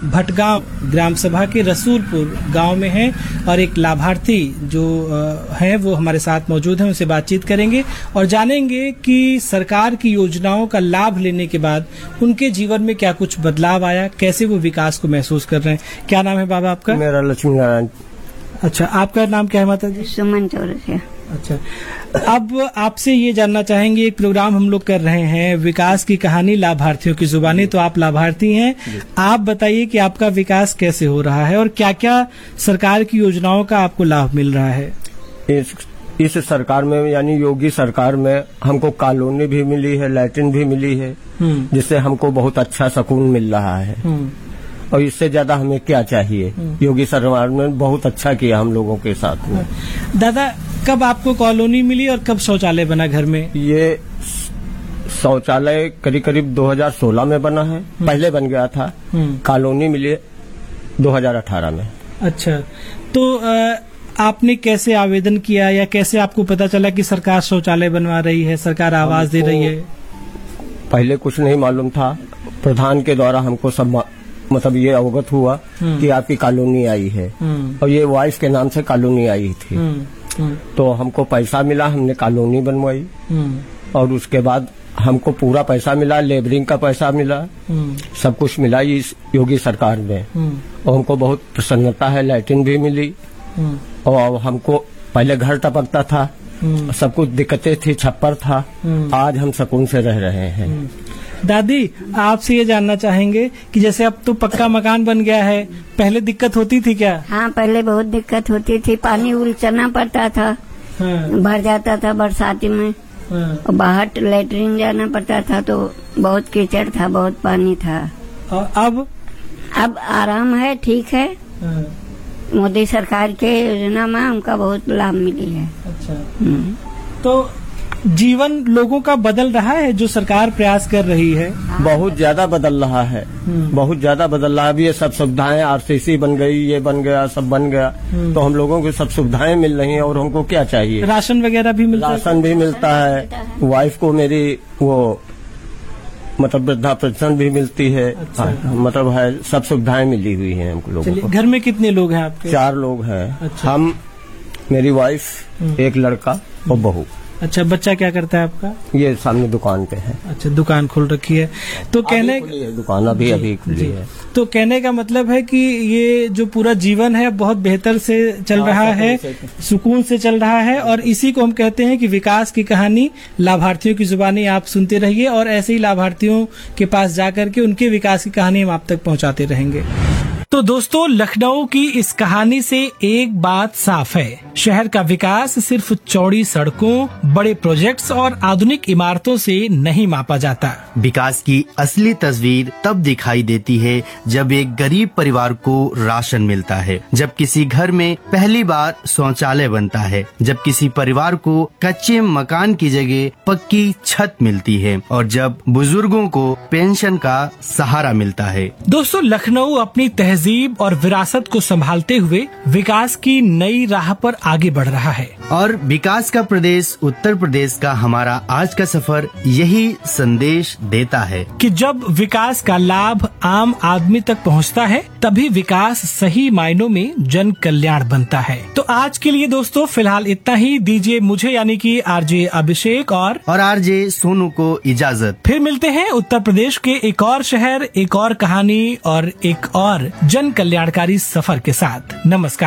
भटगांव ग्राम सभा के रसूलपुर गांव में हैं और एक लाभार्थी जो हैं वो हमारे साथ मौजूद हैं। उनसे बातचीत करेंगे और जानेंगे कि सरकार की योजनाओं का लाभ लेने के बाद उनके जीवन में क्या कुछ बदलाव आया, कैसे वो विकास को महसूस कर रहे हैं। क्या नाम है बाबा आपका? मेरा लक्ष्मी नारायण। अच्छा, आपका नाम क्या है माता जी? सुमन चौरसिया। अच्छा, अब आपसे ये जानना चाहेंगे, एक प्रोग्राम हम लोग कर रहे हैं विकास की कहानी लाभार्थियों की जुबानी, तो आप लाभार्थी हैं, आप बताइए कि आपका विकास कैसे हो रहा है और क्या क्या सरकार की योजनाओं का आपको लाभ मिल रहा है। इस सरकार में यानी योगी सरकार में हमको कॉलोनी भी मिली है, लैट्रिन भी मिली है, जिससे हमको बहुत अच्छा सुकून मिल रहा है और इससे ज्यादा हमें क्या चाहिए। योगी सरकार ने बहुत अच्छा किया हम लोगों के साथ में। दादा, कब आपको कॉलोनी मिली और कब शौचालय बना घर में? ये शौचालय करीब करीब 2016 में बना है, पहले बन गया था। कॉलोनी मिली 2018 में। अच्छा, तो आपने कैसे आवेदन किया या कैसे आपको पता चला कि सरकार शौचालय बनवा रही है, सरकार आवाज दे रही है? पहले कुछ नहीं मालूम था, प्रधान के द्वारा हमको सब मतलब ये अवगत हुआ कि आपकी कॉलोनी आई है और ये वाइफ के नाम से कॉलोनी आई थी। तो हमको पैसा मिला, हमने कॉलोनी बनवाई और उसके बाद हमको पूरा पैसा मिला, लेबरिंग का पैसा मिला, सब कुछ मिला इस योगी सरकार में और हमको बहुत प्रसन्नता है। लैट्रिन भी मिली और हमको पहले घर टपकता था, सब कुछ दिक्कतें थी, छप्पर था, आज हम सुकून से रह रहे हैं। दादी, आपसे ये जानना चाहेंगे कि जैसे अब तो पक्का मकान बन गया है, पहले दिक्कत होती थी क्या? हाँ, पहले बहुत दिक्कत होती थी, पानी उलचना पड़ता था। हाँ। भर जाता था बरसाती में। हाँ। और बाहर लेटरिन जाना पड़ता था तो बहुत कीचड़ था, बहुत पानी था। और अब आराम है, ठीक है। हाँ। मोदी सरकार के योजना में हमका बहुत लाभ मिली है। अच्छा, तो जीवन लोगों का बदल रहा है जो सरकार प्रयास कर रही है? बहुत ज्यादा बदल रहा है, बहुत ज्यादा बदल रहा है। अभी ये सब सुविधाएं, आरसीसी बन गई, ये बन गया, सब बन गया, तो हम लोगों को सब सुविधाएं मिल रही हैं और हमको क्या चाहिए। राशन वगैरह भी मिलता है? राशन भी मिलता है, वाइफ को मेरी वो मतलब वृद्धा पेंशन भी मिलती है। अच्छा। मतलब है, सब सुविधाएं मिली हुई है हम लोगों को। घर में कितने लोग हैं आपके? 4 लोग हैं। अच्छा। हम, मेरी वाइफ, एक लड़का और बहू। अच्छा, बच्चा क्या करता है आपका? ये सामने दुकान पे है। अच्छा, दुकान खोल रखी है। तो कहने दुकान अभी खुली है। तो कहने का मतलब है कि ये जो पूरा जीवन है बहुत बेहतर से चल रहा है, सुकून से चल रहा है और इसी को हम कहते हैं कि विकास की कहानी लाभार्थियों की जुबानी आप सुनते रहिए और ऐसे ही लाभार्थियों के पास जाकर के उनके विकास की कहानी हम आप तक पहुंचाते रहेंगे। तो दोस्तों, लखनऊ की इस कहानी से एक बात साफ है, शहर का विकास सिर्फ चौड़ी सड़कों, बड़े प्रोजेक्ट्स और आधुनिक इमारतों से नहीं मापा जाता। विकास की असली तस्वीर तब दिखाई देती है जब एक गरीब परिवार को राशन मिलता है, जब किसी घर में पहली बार शौचालय बनता है, जब किसी परिवार को कच्चे मकान की जगह पक्की छत मिलती है और जब बुजुर्गों को पेंशन का सहारा मिलता है। दोस्तों, लखनऊ अपनी तहजीब और विरासत को संभालते हुए विकास की नई राह पर आगे बढ़ रहा है और विकास का प्रदेश उत्तर प्रदेश का हमारा आज का सफर यही संदेश देता है कि जब विकास का लाभ आम आदमी तक पहुंचता है तभी विकास सही मायनों में जन कल्याण बनता है। तो आज के लिए दोस्तों फिलहाल इतना ही। दीजिए मुझे यानी कि आरजे अभिषेक और आरजे सोनू को इजाजत। फिर मिलते हैं उत्तर प्रदेश के एक और शहर, एक और कहानी और एक और जन कल्याणकारी सफर के साथ। नमस्कार।